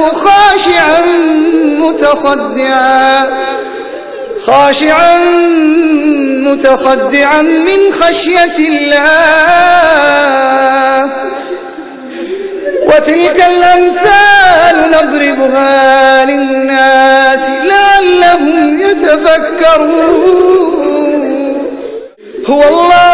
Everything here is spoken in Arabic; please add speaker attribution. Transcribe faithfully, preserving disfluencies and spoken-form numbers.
Speaker 1: خاشعا متصدعا خاشعا متصدعا من خشية الله. وتلك الأمثال نضربها للناس لعلهم يتفكرون. هو الله